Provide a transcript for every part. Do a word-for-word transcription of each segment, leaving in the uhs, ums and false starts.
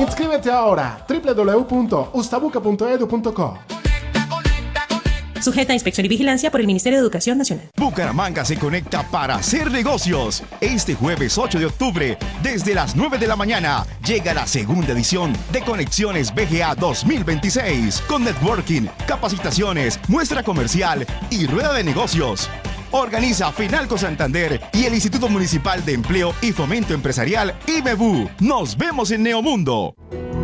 Inscríbete ahora, doble u doble u doble u punto ustabuca punto edu punto co. Sujeta a inspección y vigilancia por el Ministerio de Educación Nacional. Bucaramanga se conecta para hacer negocios. Este jueves ocho de octubre, desde las nueve de la mañana, llega la segunda edición de Conexiones B G A dos mil veintiséis, con networking, capacitaciones, muestra comercial y rueda de negocios. Organiza Finalco Santander y el Instituto Municipal de Empleo y Fomento Empresarial, IMEBU. Nos vemos en Neomundo.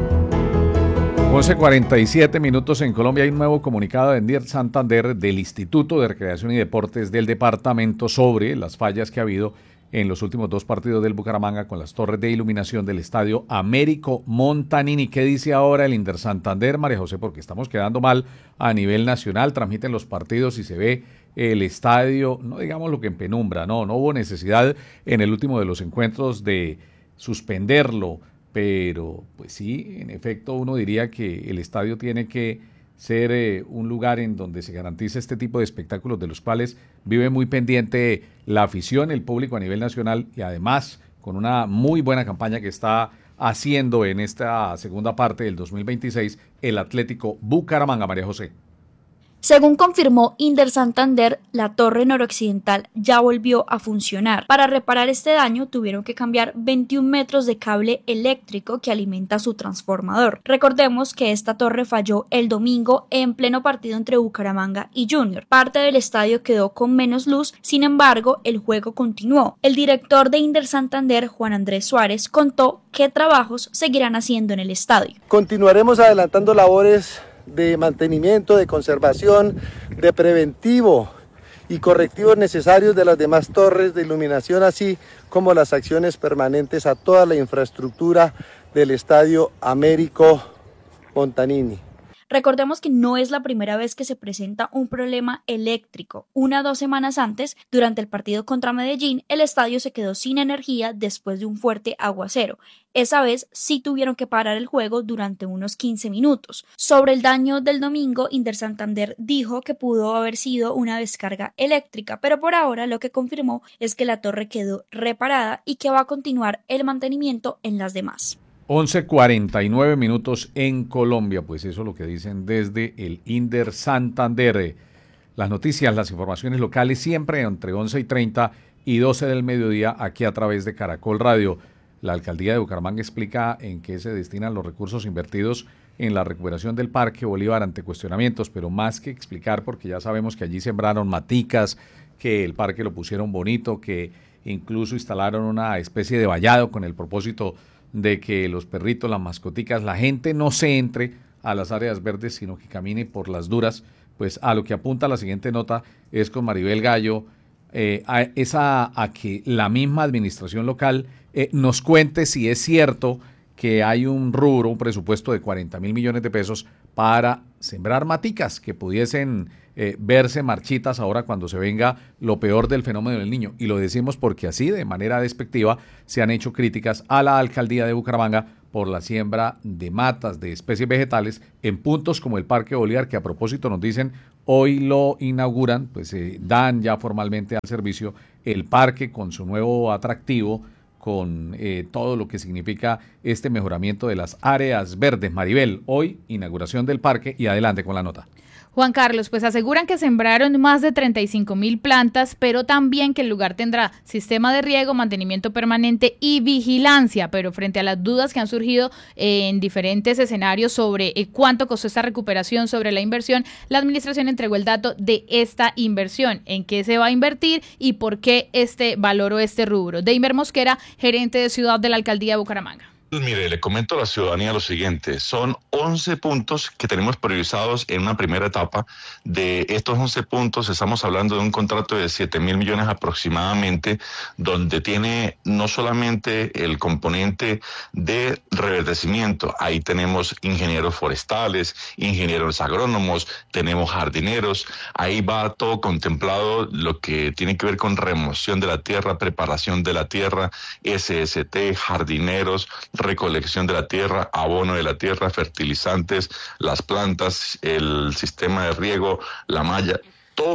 once cuarenta y siete minutos en Colombia. Hay un nuevo comunicado de Indir Santander del Instituto de Recreación y Deportes del departamento sobre las fallas que ha habido en los últimos dos partidos del Bucaramanga con las torres de iluminación del estadio Américo Montanini. ¿Qué dice ahora el Indir Santander, María José? Porque estamos quedando mal a nivel nacional. Transmiten los partidos y se ve el estadio, no digamos lo que en penumbra, no, no hubo necesidad en el último de los encuentros de suspenderlo. Pero, pues sí, en efecto, uno diría que el estadio tiene que ser eh, un lugar en donde se garantice este tipo de espectáculos de los cuales vive muy pendiente la afición, el público a nivel nacional y además con una muy buena campaña que está haciendo en esta segunda parte del dos mil veintiséis el Atlético Bucaramanga, María José. Según confirmó Indir Santander, la torre noroccidental ya volvió a funcionar. Para reparar este daño tuvieron que cambiar veintiún metros de cable eléctrico que alimenta su transformador. Recordemos que esta torre falló el domingo en pleno partido entre Bucaramanga y Junior. Parte del estadio quedó con menos luz, sin embargo, el juego continuó. El director de Indir Santander, Juan Andrés Suárez, contó qué trabajos seguirán haciendo en el estadio. Continuaremos adelantando labores de mantenimiento, de conservación, de preventivo y correctivos necesarios de las demás torres de iluminación, así como las acciones permanentes a toda la infraestructura del estadio Américo Montanini. Recordemos que no es la primera vez que se presenta un problema eléctrico. Una o dos semanas antes, durante el partido contra Medellín, el estadio se quedó sin energía después de un fuerte aguacero. Esa vez sí tuvieron que parar el juego durante unos quince minutos. Sobre el daño del domingo, Indir Santander dijo que pudo haber sido una descarga eléctrica, pero por ahora lo que confirmó es que la torre quedó reparada y que va a continuar el mantenimiento en las demás. once cuarenta y nueve minutos en Colombia, pues eso es lo que dicen desde el Indir Santander. Las noticias, las informaciones locales siempre entre once y treinta y doce del mediodía aquí a través de Caracol Radio. La alcaldía de Bucaramanga explica en qué se destinan los recursos invertidos en la recuperación del Parque Bolívar ante cuestionamientos, pero más que explicar, porque ya sabemos que allí sembraron maticas, que el parque lo pusieron bonito, que incluso instalaron una especie de vallado con el propósito de que los perritos, las mascoticas, la gente no se entre a las áreas verdes, sino que camine por las duras. Pues a lo que apunta la siguiente nota es con Maribel Gallo, eh, a, es a, a que la misma administración local eh, nos cuente si es cierto que hay un rubro, un presupuesto de cuarenta mil millones de pesos para sembrar maticas que pudiesen eh, verse marchitas ahora cuando se venga lo peor del fenómeno del niño. Y lo decimos porque así, de manera despectiva, se han hecho críticas a la alcaldía de Bucaramanga por la siembra de matas, de especies vegetales, en puntos como el Parque Bolívar, que a propósito nos dicen, hoy lo inauguran, pues eh, dan ya formalmente al servicio el parque con su nuevo atractivo, con eh, todo lo que significa este mejoramiento de las áreas verdes. Maribel, hoy inauguración del parque y adelante con la nota. Juan Carlos, pues aseguran que sembraron más de treinta y cinco mil plantas, pero también que el lugar tendrá sistema de riego, mantenimiento permanente y vigilancia, pero frente a las dudas que han surgido eh, en diferentes escenarios sobre eh, cuánto costó esta recuperación, sobre la inversión, la administración entregó el dato de esta inversión, en qué se va a invertir y por qué este valor o este rubro. Deimer Mosquera, gerente de Ciudad de la Alcaldía de Bucaramanga. Mire, le comento a la ciudadanía lo siguiente, son once puntos que tenemos priorizados en una primera etapa. De estos once puntos estamos hablando de un contrato de siete mil millones aproximadamente, donde tiene no solamente el componente de reverdecimiento, ahí tenemos ingenieros forestales, ingenieros agrónomos, tenemos jardineros, ahí va todo contemplado lo que tiene que ver con remoción de la tierra, preparación de la tierra, S S T, jardineros, recolección de la tierra, abono de la tierra, fertilizantes, las plantas, el sistema de riego, la malla, todo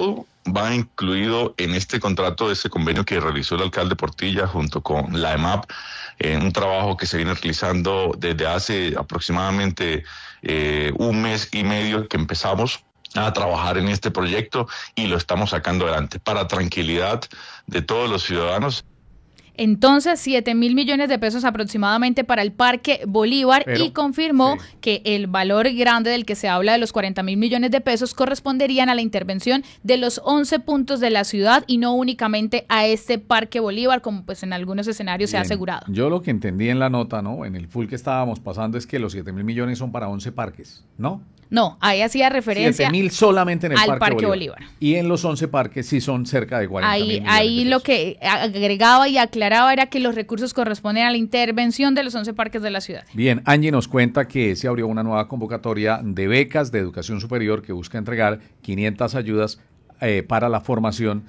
va incluido en este contrato, ese convenio que realizó el alcalde Portilla junto con la E M A P, en un trabajo que se viene realizando desde hace aproximadamente eh, un mes y medio que empezamos a trabajar en este proyecto y lo estamos sacando adelante para tranquilidad de todos los ciudadanos. Entonces, siete mil millones de pesos aproximadamente para el Parque Bolívar. Pero, y confirmó sí. que el valor grande del que se habla de los cuarenta mil millones de pesos corresponderían a la intervención de los once puntos de la ciudad y no únicamente a este Parque Bolívar, como pues en algunos escenarios Bien. se ha asegurado. Yo lo que entendí en la nota, ¿no? En el full que estábamos pasando es que los siete mil millones son para once parques, ¿no? No, ahí hacía referencia siete mil solamente en el al Parque, Parque Bolívar. Bolívar. Y en los once parques sí son cerca de cuarenta mil Ahí, millones ahí de lo que agregaba y aclaraba era que los recursos corresponden a la intervención de los once parques de la ciudad. Bien, Angie nos cuenta que se abrió una nueva convocatoria de becas de educación superior que busca entregar quinientas ayudas eh, para la formación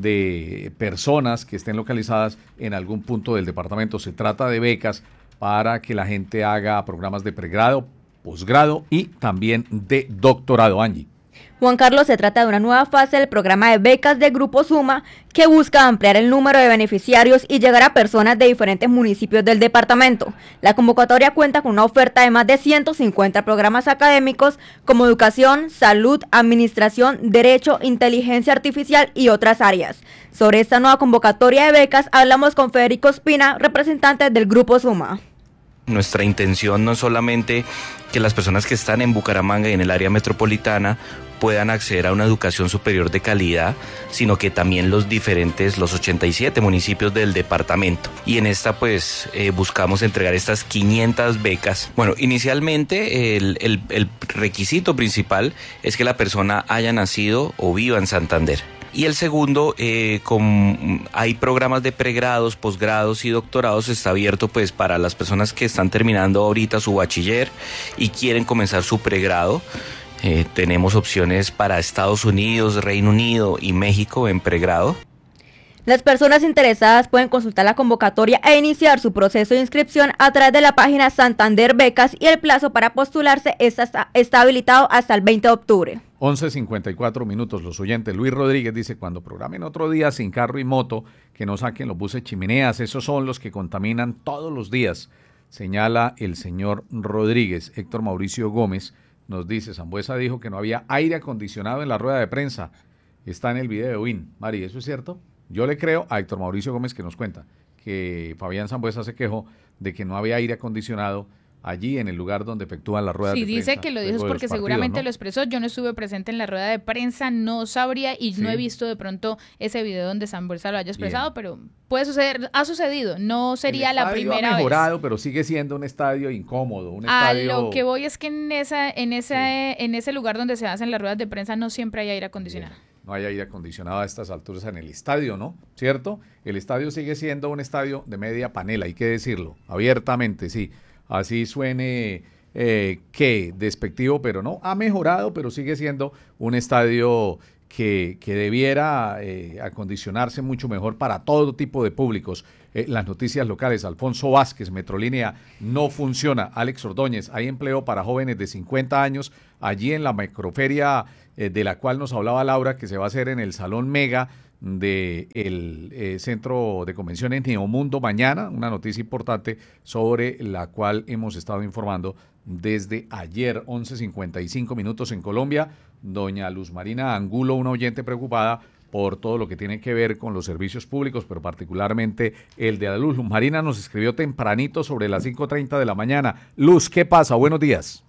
de personas que estén localizadas en algún punto del departamento. Se trata de becas para que la gente haga programas de pregrado, posgrado y también de doctorado. Angie. Juan Carlos, se trata de una nueva fase del programa de becas de Grupo Suma que busca ampliar el número de beneficiarios y llegar a personas de diferentes municipios del departamento. La convocatoria cuenta con una oferta de más de ciento cincuenta programas académicos como educación, salud, administración, derecho, inteligencia artificial y otras áreas. Sobre esta nueva convocatoria de becas hablamos con Federico Espina, representante del Grupo Suma. Nuestra intención no es solamente que las personas que están en Bucaramanga y en el área metropolitana puedan acceder a una educación superior de calidad, sino que también los diferentes, los ochenta y siete municipios del departamento. Y en esta pues eh, buscamos entregar estas quinientas becas. Bueno, inicialmente el, el, el requisito principal es que la persona haya nacido o viva en Santander. Y el segundo, eh, con, hay programas de pregrados, posgrados y doctorados, está abierto pues para las personas que están terminando ahorita su bachiller y quieren comenzar su pregrado. Eh, tenemos opciones para Estados Unidos, Reino Unido y México en pregrado. Las personas interesadas pueden consultar la convocatoria e iniciar su proceso de inscripción a través de la página Santander Becas y el plazo para postularse está, está habilitado hasta el veinte de octubre. once cincuenta y cuatro minutos. Los oyentes, Luis Rodríguez dice, cuando programen otro día sin carro y moto, que no saquen los buses chimeneas, esos son los que contaminan todos los días, señala el señor Rodríguez. Héctor Mauricio Gómez nos dice, Sambuesa dijo que no había aire acondicionado en la rueda de prensa, está en el video de Win. Mari, ¿eso es cierto? Yo le creo a Héctor Mauricio Gómez que nos cuenta que Fabián Sambuesa se quejó de que no había aire acondicionado allí en el lugar donde efectúan las ruedas sí, de prensa. Sí, dice que lo dijo porque partidos, seguramente ¿no? lo expresó. Yo no estuve presente en la rueda de prensa, no sabría y sí. no he visto de pronto ese video donde Sambuesa lo haya expresado, Bien. pero puede suceder, ha sucedido, no sería la primera vez. Ha mejorado, vez. pero sigue siendo un estadio incómodo, un A estadio... lo que voy es que en esa, en esa, sí. en ese lugar donde se hacen las ruedas de prensa no siempre hay aire acondicionado. Bien. No hay aire acondicionado a estas alturas en el estadio, ¿no? ¿Cierto? El estadio sigue siendo un estadio de media panela, hay que decirlo, abiertamente, sí. Así suene eh, que despectivo, pero no, ha mejorado, pero sigue siendo un estadio que, que debiera eh, acondicionarse mucho mejor para todo tipo de públicos. Eh, las noticias locales, Alfonso Vázquez, Metrolínea no funciona. Alex Ordóñez, hay empleo para jóvenes de cincuenta años allí en la macroferia eh, de la cual nos hablaba Laura, que se va a hacer en el Salón Mega del eh, Centro de Convenciones Neomundo mañana, una noticia importante sobre la cual hemos estado informando desde ayer, once cincuenta y cinco minutos en Colombia. Doña Luz Marina Angulo, una oyente preocupada por todo lo que tiene que ver con los servicios públicos, pero particularmente el de la luz. Luz Marina nos escribió tempranito sobre las cinco treinta de la mañana. Luz, ¿qué pasa? Buenos días.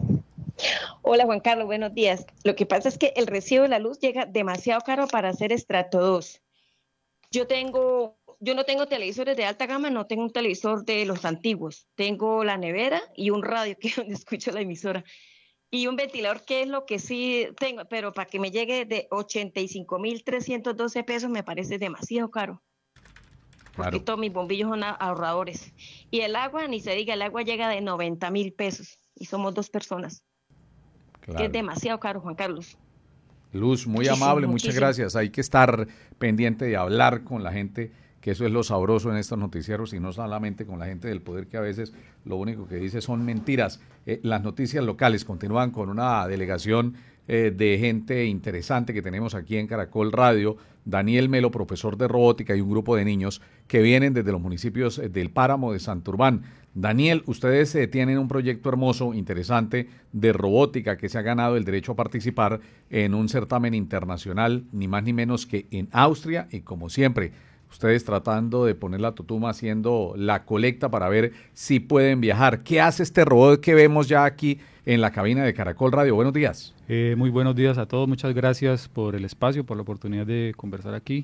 Hola Juan Carlos, buenos días. Lo que pasa es que el recibo de la luz llega demasiado caro para hacer estrato dos. Yo tengo, yo no tengo televisores de alta gama, no tengo un televisor de los antiguos. Tengo la nevera y un radio que es donde escucho la emisora. Y un ventilador, que es lo que sí tengo, pero para que me llegue de ochenta y cinco mil trescientos doce pesos me parece demasiado caro. Porque claro. todos mis bombillos son ahorradores. Y el agua, ni se diga, el agua llega de noventa mil pesos y somos dos personas. Claro. Que es demasiado caro, Juan Carlos. Luz, muy muchísimo, amable, muchísimo. muchas gracias. Hay que estar pendiente de hablar con la gente, que eso es lo sabroso en estos noticieros, y no solamente con la gente del poder, que a veces lo único que dice son mentiras. Eh, las noticias locales continúan con una delegación eh, de gente interesante que tenemos aquí en Caracol Radio. Daniel Melo, profesor de robótica, y un grupo de niños que vienen desde los municipios del Páramo de Santurbán. Daniel, ustedes eh, tienen un proyecto hermoso, interesante, de robótica que se ha ganado el derecho a participar en un certamen internacional, ni más ni menos que en Austria, y como siempre, ustedes tratando de poner la tutuma, haciendo la colecta para ver si pueden viajar. ¿Qué hace este robot que vemos ya aquí en la cabina de Caracol Radio? Buenos días. Eh, muy buenos días a todos, muchas gracias por el espacio, por la oportunidad de conversar aquí.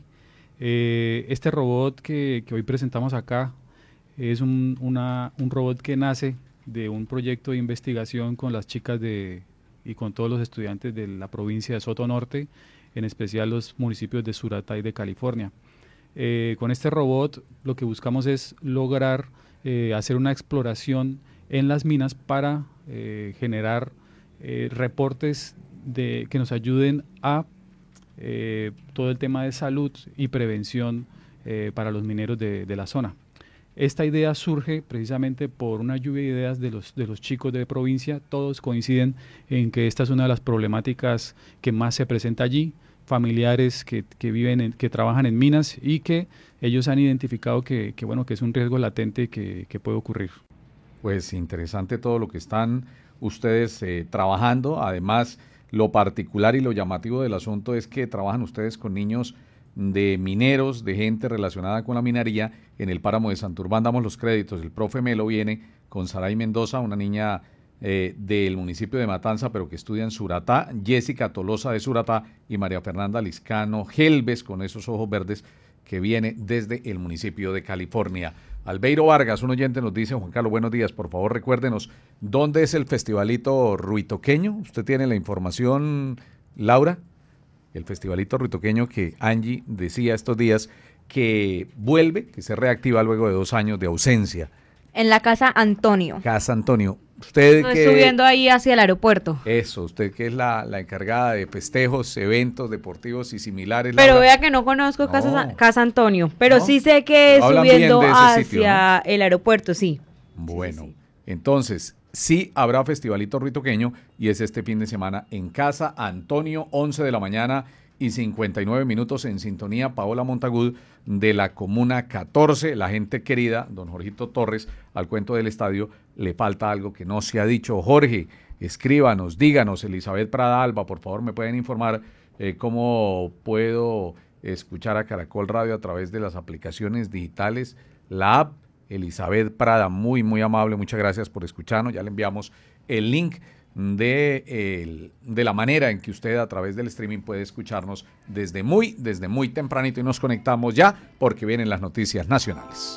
Eh, este robot que, que hoy presentamos acá es un, una, un robot que nace de un proyecto de investigación con las chicas de, y con todos los estudiantes de la provincia de Soto Norte, en especial los municipios de Suratá y de California. Eh, con este robot lo que buscamos es lograr eh, hacer una exploración en las minas para eh, generar eh, reportes de, que nos ayuden a eh, todo el tema de salud y prevención eh, para los mineros de, de la zona. Esta idea surge precisamente por una lluvia de ideas de los, de los chicos de provincia. Todos coinciden en que esta es una de las problemáticas que más se presenta allí, familiares que, que viven, en, que trabajan en minas y que ellos han identificado que, que, bueno, que es un riesgo latente que, que puede ocurrir. Pues interesante todo lo que están ustedes eh, trabajando. Además, lo particular y lo llamativo del asunto es que trabajan ustedes con niños de mineros, de gente relacionada con la minería en el Páramo de Santurbán. Damos los créditos. El profe Melo viene con Saray Mendoza, una niña eh, del municipio de Matanza, pero que estudia en Suratá, Jessica Tolosa de Suratá y María Fernanda Liscano Gelbes, con esos ojos verdes, que viene desde el municipio de California. Albeiro Vargas, un oyente, nos dice: Juan Carlos, buenos días, por favor recuérdenos, ¿dónde es el Festivalito Ruitoqueño? ¿Usted tiene la información, Laura? El Festivalito Ruitoqueño que Angie decía estos días que vuelve, que se reactiva luego de dos años de ausencia. En la Casa Antonio. Casa Antonio. Usted Estoy que, subiendo ahí hacia el aeropuerto. Eso, usted que es la, la encargada de festejos, eventos deportivos y similares. Pero Laura. vea que no conozco No. Casa, Casa Antonio, pero ¿No? sí sé que es Hablan bien subiendo de ese hacia sitio, ¿no? el aeropuerto, sí. Bueno, Sí, sí, sí. entonces sí habrá Festivalito Ruitoqueño y es este fin de semana en Casa Antonio, once de la mañana y cincuenta y nueve minutos, en sintonía Paola Montagud de la Comuna catorce. La gente querida, don Jorgito Torres, al cuento del estadio, le falta algo que no se ha dicho. Jorge, escríbanos, díganos. Elizabeth Prada Alba, por favor, me pueden informar eh, cómo puedo escuchar a Caracol Radio a través de las aplicaciones digitales, la app. Elizabeth Prada, muy, muy amable, muchas gracias por escucharnos. Ya le enviamos el link de, el, de la manera en que usted a través del streaming puede escucharnos desde muy, desde muy tempranito, y nos conectamos ya porque vienen las noticias nacionales.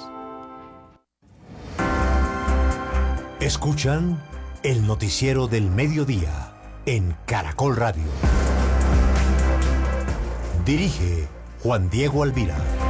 Escuchan el noticiero del mediodía en Caracol Radio. Dirige Juan Diego Alvira.